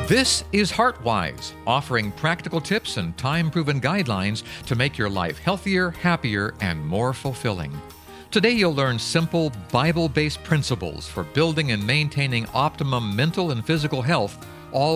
This is HeartWise, offering practical tips and time-proven guidelines to make your life healthier, happier, and more fulfilling. Today you'll learn simple, Bible-based principles for building and maintaining optimum mental and physical health